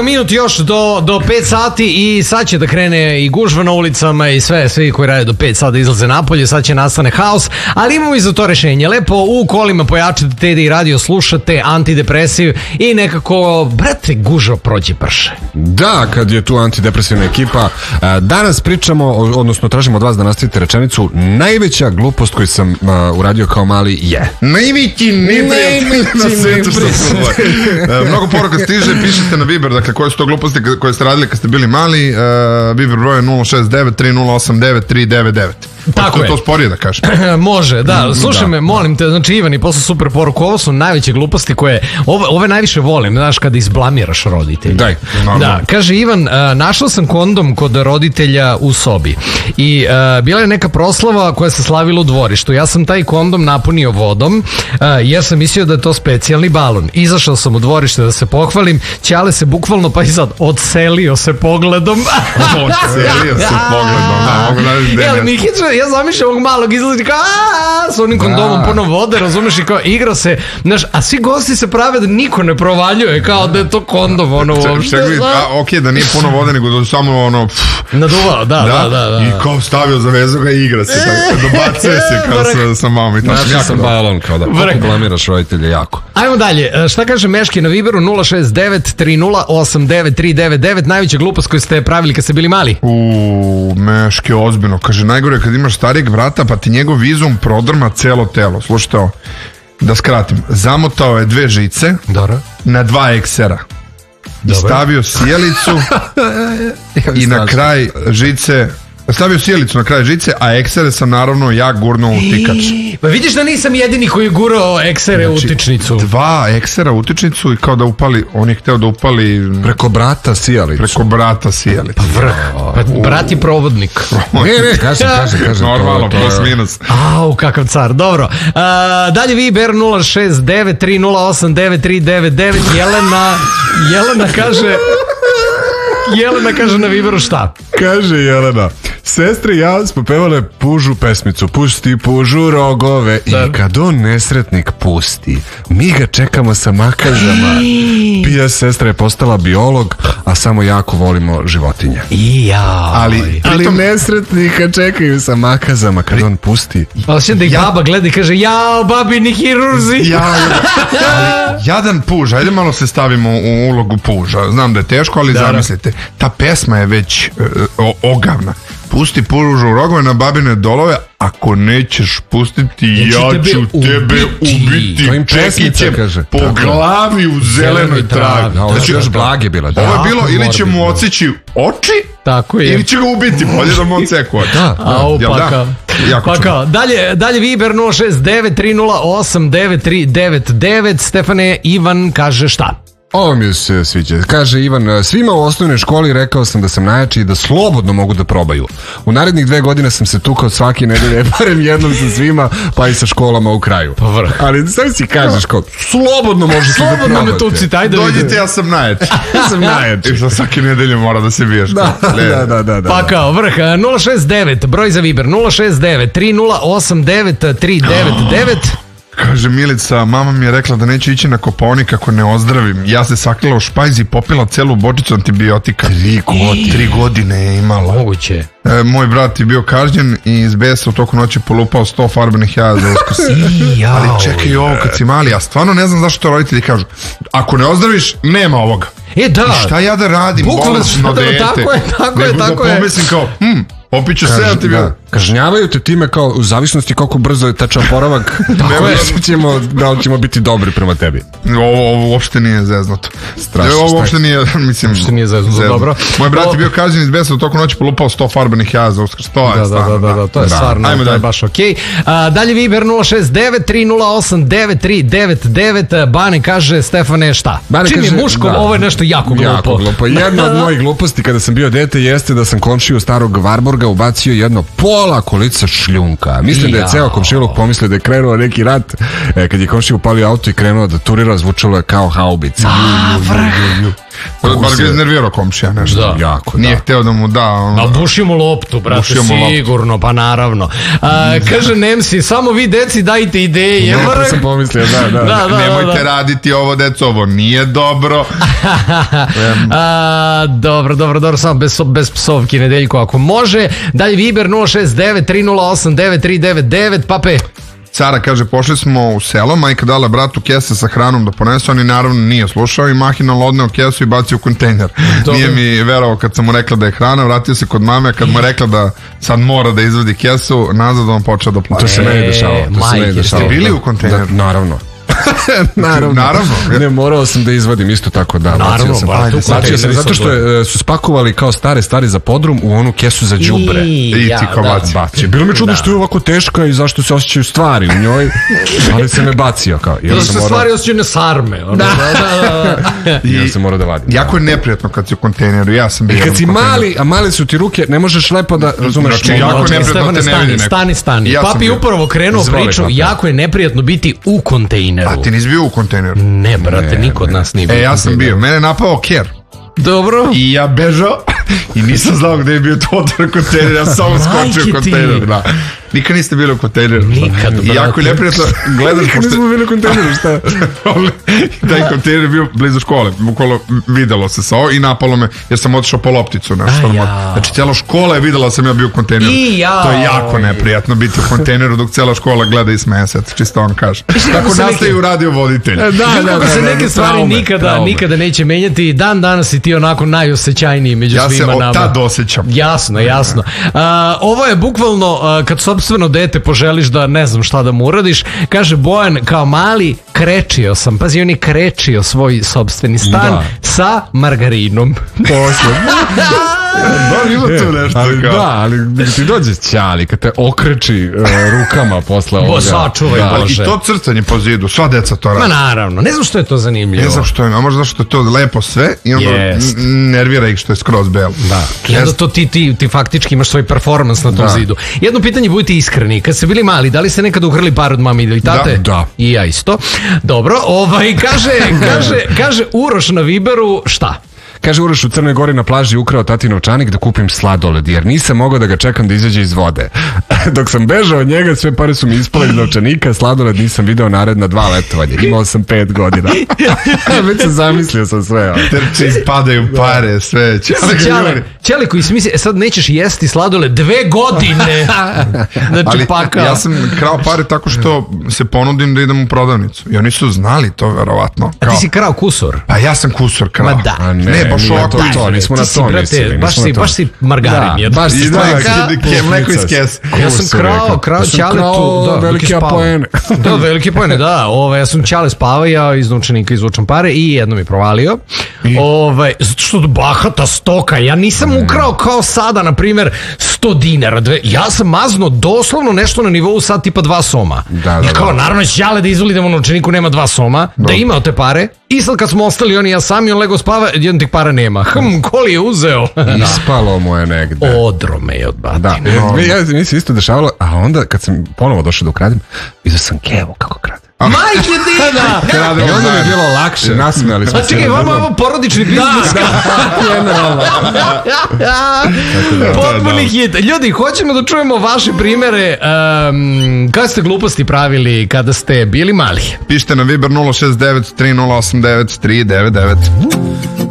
minut još do 5 sati i sad će da krene i gužva na ulicama i svi koji rade do 5 sati izlaze napolje, sad će nastane haos, ali imamo i za to rešenje. Lepo u kolima pojačate Teddy radio, slušate antidepresiv i nekako, brate, gužva prođe brže. Da, kad je tu antidepresivna ekipa. Danas pričamo, odnosno tražimo od vas da nastavite rečenicu. Najveća glupost koju sam uradio kao mali je. Najveći neprijatelj na svetu što se govori. Mnogo poruka stiže, pišete na Viber, dakle koje su to gluposti koje ste radili kad ste bili mali. Viber broj je 069 3089 399. Tako je. To sporije da kažem. Može, da. Slušaj me, molim te, znači Ivan i posle super poruku, ovo su najveće gluposti koje, ove najviše volim, znaš, kada izblamiraš roditelja. Daj. Da, kaže Ivan, našao sam kondom kod roditelja u sobi i bila je neka proslava koja se slavila u dvorištu. Ja sam taj kondom napunio vodom jer sam mislio da je to specijalni balon. Izašao sam u dvorište da se pohvalim, Ćale se bukvalno pa i sad odselio se pogledom. Odselio se pogledom, da, mogu da jel, Mihić, ja zamišljam ovog malog izlazi kao s onim kondomom puno vode, razumeš, i kao igra se, znaš, a svi gosti se prave da niko ne provaljuje, kao da je to kondom, ono uopšte. Okej, da nije puno vode, nego da samo ono naduvao, da. I kao stavio za vezu ga i igra se, dobacuje se kao sa mamom i tako. Našao sam balon, kao da blamiraš roditelje jako. Ajmo dalje, šta kaže Meški na Viberu 069 3089 399, najveća glupost koju ste pravili kad ste bili mali? Meški, ozbiljno, kaže, najgore kad imaš starijeg brata pa ti njegov vizum prodrma celo telo. Slušajte ovo, da skratim, zamotao je 2 žice na 2 eksera i stavio sjelicu i na kraj žice, stavio sjelicu na kraj žice, a eksere sam naravno ja gurnuo u tikač. Pa vidiš da nisam jedini koji je gurao eksere u utičnicu. 2 eksera u utičnicu i kao da upali, on je hteo da upali preko brata sjelicu. Pa vrh, pa brat je provodnik. Ne, kaže. Normalno, plus minus. Au, kakav car, dobro. Dalje Viber 069 3089 399. Jelena kaže na Viberu šta? Kaže Jelena, sestre i ja smo pevale Pužu pesmicu, pusti Pužu rogove, i kad on nesretnik pusti, mi ga čekamo sa makazama. Pija sestra je postala biolog, a samo jako volimo životinje. Ali nesretnika čekaju sa makazama kad on pusti. Osjećam da ih baba gleda i kaže, jao, babini hirurzi. Jadan puž, ajde malo se stavimo u ulogu puža. Znam da je teško, ali zamislite, ta pesma je već ogavna. Pusti pužu rogove na babine dolove, ako nećeš pustiti, ja ću tebe ubiti čekićem po glavi u zelenoj travi. Znači, još blage bila. Ovo je bilo, ili će mu odseći oči, ili će ga ubiti, bolje da mu odseku oči. Pa kao, dalje Viber 069 3089 399. Stefane, Ivan kaže šta? Ovo mi se sviđa. Kaže Ivan, svima u osnovnoj školi rekao sam da sam najjači i da slobodno mogu da probaju. U narednih 2 godine sam se tukao svake nedelje, barem jednom sa svima, pa i sa školama u kraju. Ali sam si kažeš kao, slobodno možete da probate. Slobodno me tucite, ajde vidite. Dođite, ja sam najjači. I sa svake nedelje mora da se biješ. Da. Pa kao, vrh, 069, broj za Viber, 069 3089 399. Kaže Milica, mama mi je rekla da neće ići na Kopaonik ako ne ozdravim. Ja se sakrila u špajzi i popila celu bočicu antibiotika. 3 godine je imala. Moguće. Moj brat je bio kažnjen i iz besa u toku noći polupao 100 farbenih jaja za Uskrs. Ali čekaj ovo kad si mali, ja stvarno ne znam zašto roditelji kažu, ako ne ozdraviš, nema ovoga. Šta ja da radim? Bolesno dete. Tako je. Da pomislim kao, popiću se antibiotika. Kažnjavaju te time kao u zavisnosti koliko brzo je tačan oporavak. Da li ćemo biti dobri prema tebi. Ovo uopšte nije zeznuto. Ovo uopšte nije, mislim, uopšte nije zeznuto, dobro. Moj brat je bio kažnjen iz besa u toku noći polupao 100 farbenih jaja za Uskrs. To je stvarno. To je stvarno, to je baš okej. Dalje Viber 069 3089 399. Bane kaže, Stefane, šta? Čim je muško, ovo je nešto jako glupo. Jedna od mojih gluposti kada sam bio dete jeste da sam komšiju starog Varburga ubacio jedno pola kolica šljunka. Mislim da je ceo komšiluk pomislio da je krenuo neki rat. Kad je komšija upalio auto i krenuo da turira, zvučalo je kao haubica. Baš ga iznervirao komšija nešto. Da. Jako, Nije da. hteo da mu da. A bušimo loptu, brate, sigurno, pa naravno. Kaže Nemsi, samo vi deci dajte ideje. Ja, to sam pomislio, da. Nemojte raditi ovo, deco, ovo nije dobro. Dobro, samo bez psovki, Nedeljko, ako može. Dalje Viber 069-308-9399, Pape. Sara kaže, pošli smo u selo, majka dala bratu kese sa hranom da ponese, on je naravno nije slušao i mahinalno odneo kesu i bacio u kontejner. Nije mi verovao kad sam mu rekla da je hrana, vratio se kod mame, a kad mu je rekla da sad mora da izvadi kesu, nazad on počeo da plaća. To se meni dešava. Ste bili u kontejneru? Naravno. Naravno. Ne, morao sam da izvadim isto tako, da. Naravno, bacio sam, zato što su spakovali kao stari za podrum u onu kesu za đubre. I ti ko bacio. Bilo mi čudno što je ovako teška i zašto se osjećaju stvari u njoj, ali sam me bacio kao. Zato se stvari osjećaju na sarme. I sam morao da vadim. Jako je neprijatno kad si u kontejneru, ja sam bio. I kad si mali, a mali su ti ruke, ne možeš lepo da razumeš. Znači, jako je neprijatno te ne vidi neko. Stani. Papi upravo krenuo priču, jako je neprijatno biti u kontejneru. A ti nisi bio u kontejneru? Ne, brate, niko od nas nije bio. Ja sam bio, mene je napao ker. Dobro. I ja bežao i nisam znao gde je bio to otvor kontejner, ja sam samo skočio u kontejner. Da. Nikad niste bili u kontejneru. Nikad, brate. I jako je neprijatno gledaš Nikad nismo bili u kontejneru, šta? Taj kontejner je bio blizu škole, bukvalno videlo se sa ovo i napalo me jer sam otišao po lopticu. Znači cijela škola je videla sam ja bio u kontejneru. To je jako neprijatno biti u kontejneru dok cijela škola gleda i smeje se, čisto on kaže. Tako nastaju radio voditelj. Kako se neke stvari nikada neće menjati, dan danas i ti onako najosećajniji među svima nama. Ja se od tad osjećam. Jasno. Ovo je bukvalno kad sopstveno dete poželiš da ne znam šta da mu uradiš, kaže Bojan, kao mali krečio sam, pazi, on je krečio svoj sopstveni stan sa margarinom. Ima tu nešto kao. Da, ali ti dođe ćali kad te okreči rukama posle ovoga. Sačuvaj Bože. I to crtanje po zidu, sva deca to radi. Ma naravno, ne znam što je to zanimljivo. Ne znam što je, a možda što je to lepo sve i onda nervira ih što je skroz belo. Da. I onda to ti faktički imaš svoj performans na tom zidu. Jedno pitanje, budite iskreni, kad ste bili mali, da li ste nekada uhrli par od mami ili tate? Da. I ja isto. Dobro, kaže Uroš na Viberu, šta? Kaže Uroš, u Crnoj Gori na plaži ukrao tati novčanik da kupim sladoled, jer nisam mogao da ga čekam da izađe iz vode. Dok sam bežao od njega, sve pare su mi ispale iz novčanika, sladoled nisam video naredna 2 letovanja. Imao sam 5 godina. Već sam zamislio sam sve. Trče, ispadaju pare, sve. Ćale koji si misli, sad nećeš jesti sladoled 2 godine. Znači pakao. Ja sam krao pare tako što se ponudim da idem u prodavnicu. I oni su znali to, verovatno. A ti si krao kusur? Pa ja sam kusur krao. Ma da. Ne, baš ovako. Nismo na to mislili. Baš si margarin. Baš si mleko iz kese. Ja sam krao ćaletu velike apoene. Da, velike apoene, da. Ja sam ćale spavao, iz novčanika izvučam pare i jedno mi provalio. Zato što bahata stoka. Ja nisam ukrao kao sada, na primjer, 100 dinara. Ja sam mazno doslovno nešto na nivou sad tipa 2 soma. I kao, naravno ćale da izvoli da u novčaniku nema 2 soma, da imao te pare. I sad kad smo ostali oni ja sami, on lego spava, jedan tih para nema. Ko li je uzeo? Ispalo mu je negde. Odrome je odbatim. Da, mi se isto dešavalo, a onda kad sam ponovo došao da ukradim, vidio sam Kevu kako krade. Majke dina! I onda mi je bilo lakše, nasmijali smo se. A čekaj, vama je ovo porodični biznis. Generalno. Potpuni hit. Ljudi, hoćemo da čujemo vaše primere. Kada ste gluposti pravili kada ste bili mali? Pišite na Viber 069 3089 399.